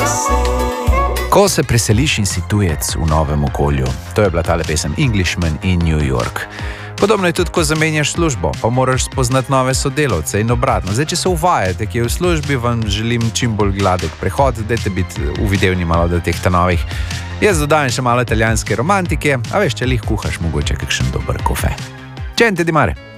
Ko se preseliš in si tujec v novem okolju, to je bila tale pesem Englishman in New York. Podobno je tudi, ko zamenjaš službo, pa moraš spoznati nove sodelavce in obratno. Zdaj, če se uvajate, ki je v službi, vam želim čim bolj gladek prehod, dajte biti uvidevni malo do teh tanovih. Jaz dodajam še malo italijanske romantike, a veš, če lih kuhaš mogoče kakšen dober kofe. Čente di mare!